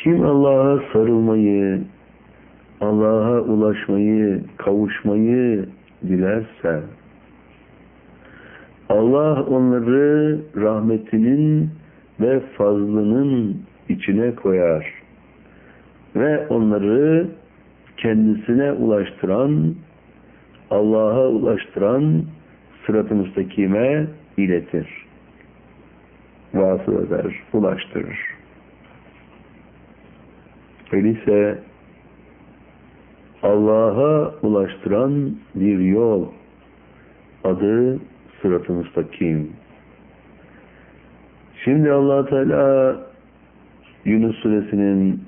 Kim Allah'a sarılmayı, Allah'a ulaşmayı, kavuşmayı dilerse, Allah onları rahmetinin ve fazlının içine koyar ve onları kendisine ulaştıran, Allah'a ulaştıran sırat-ı müstakime iletir, vasıl eder, ulaştırır. Öyleyse Allah'a ulaştıran bir yol, adı sırat-ı müstakim. Şimdi Allah Teala Yunus suresinin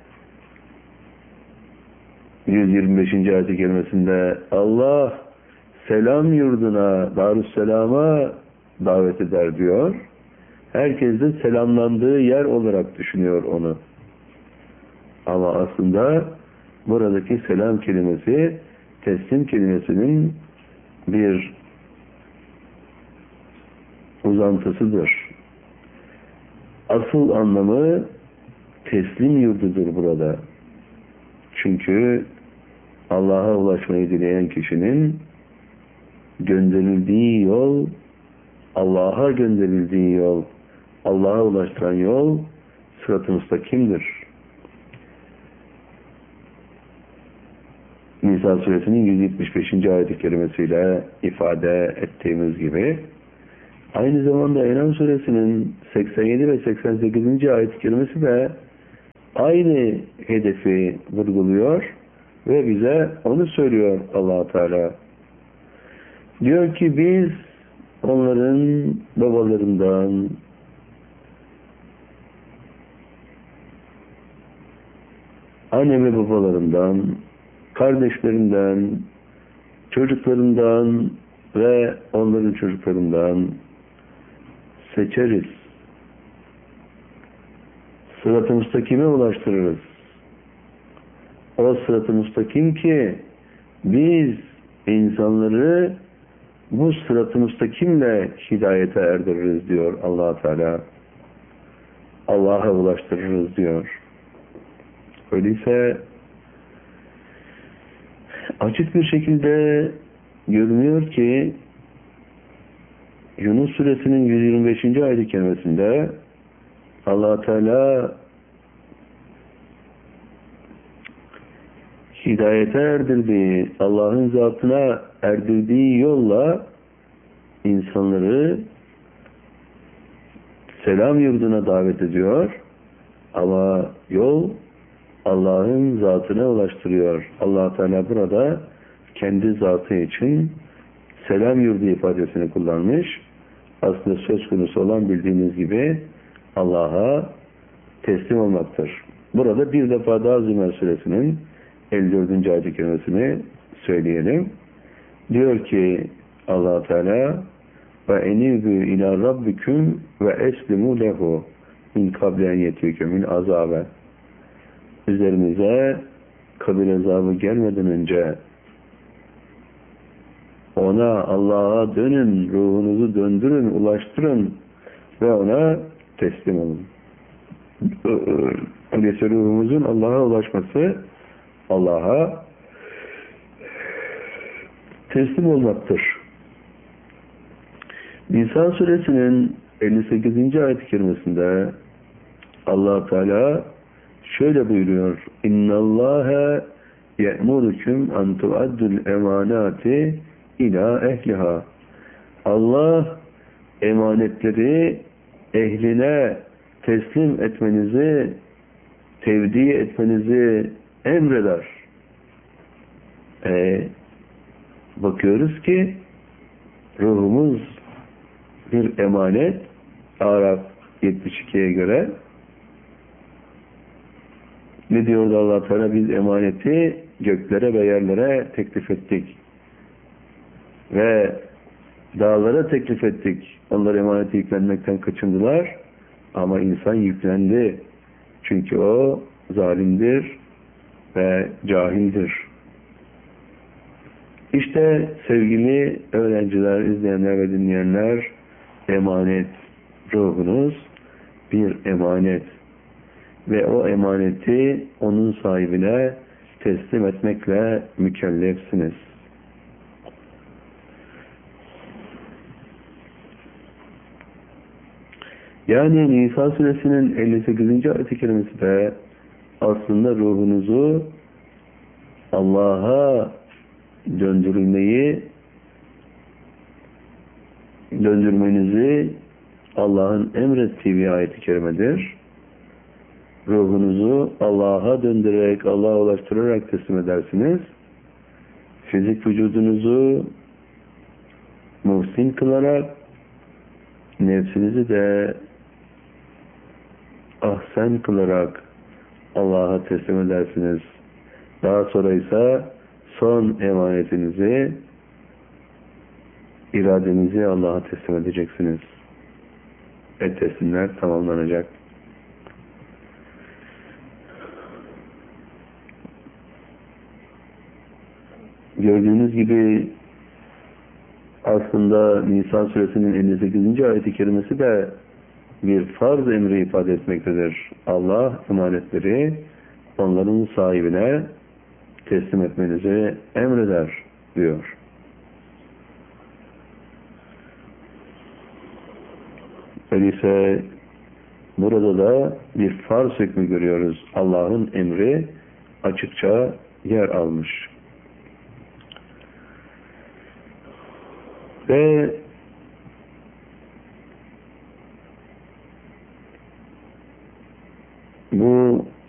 125. ayet-i kerimesinde Allah selam yurduna, Darüsselam'a davet eder diyor. Herkes de selamlandığı yer olarak düşünüyor onu. Ama aslında buradaki selam kelimesi teslim kelimesinin bir uzantısıdır. Asıl anlamı teslim yurdudur burada. Çünkü Allah'a ulaşmayı dileyen kişinin gönderildiği yol, Allah'a gönderildiği yol, Allah'a ulaştıran yol sırat-ı müstakimdir. Nisa suresinin 175. ayet-i kerimesiyle ifade ettiğimiz gibi, aynı zamanda En'am suresinin 87 ve 88. ayet-i kerimesi de aynı hedefi vurguluyor ve bize onu söylüyor Allah Teala. Diyor ki biz onların babalarından, anne ve babalarından, kardeşlerinden, çocuklarından ve onların çocuklarından seçeriz. Sırat-ı müstakime ulaştırırız. O sırat-ı müstakim ki biz insanları bu sırat-ı müstakimle hidayete erdiririz diyor Allah Teala. Allah'a ulaştırırız diyor. Öyleyse açık bir şekilde görünüyor ki Yunus suresinin 125. ayet-i kerimesinde Allah Teala hidayete erdirdiği, Allah'ın zatına erdirdiği yolla insanları selam yurduna davet ediyor. Ama yol Allah'ın zatına ulaştırıyor. Allah Teala burada kendi zatı için selam yurdu ifadesini kullanmış. Aslında söz konusu olan bildiğiniz gibi Allah'a teslim olmaktır. Burada bir defa daha Zümer suresinin 54. ayet-i kerimesini söyleyelim. Diyor ki Allah Teala ve enibu ila rabbikum ve eslimu lehu min kablen yetiyüküm min azabe. Üzerinize kabir azabı gelmeden önce ona, Allah'a dönün, ruhunuzu döndürün, ulaştırın ve ona teslim olun. Öyleyse ruhumuzun Allah'a ulaşması, Allah'a teslim olmaktır. Nisa suresinin 58. ayet-i kerimesinde Allah Teala şöyle buyuruyor: İnnallâhe ye'murukum en tuaddul emanati ila ehliha. Allah emanetleri ehline teslim etmenizi, tevdi etmenizi emreder. Bakıyoruz ki ruhumuz bir emanet. Araf 72'ye göre ne diyordu Allah Teala? Biz emaneti göklere ve yerlere teklif ettik. Ve dağlara teklif ettik. Onlar emaneti yüklenmekten kaçındılar. Ama insan yüklendi. Çünkü o zalimdir ve cahildir. İşte sevgili öğrenciler, izleyenler ve dinleyenler, emanet, ruhunuz bir emanet. ve o emaneti onun sahibine teslim etmekle mükellefsiniz. Yani Nisa suresinin 58. ayet-i kerimesi de aslında ruhunuzu Allah'a döndürmenizi Allah'ın emrettiği bir ayet-i kerimedir. Ruhunuzu Allah'a döndürerek, Allah'a ulaştırarak teslim edersiniz. Fizik vücudunuzu muhsin kılarak, nefsinizi de ahsen kılarak Allah'a teslim edersiniz. Daha sonra ise son emanetinizi, iradenizi Allah'a teslim edeceksiniz. Teslimler tamamlanacak. Gördüğünüz gibi aslında Nisa suresinin 58. ayet-i kerimesi de bir farz emri ifade etmektedir. Allah emanetleri onların sahibine teslim etmenizi emreder diyor. Öyleyse burada da bir farz hükmü görüyoruz. Allah'ın emri açıkça yer almış. Ve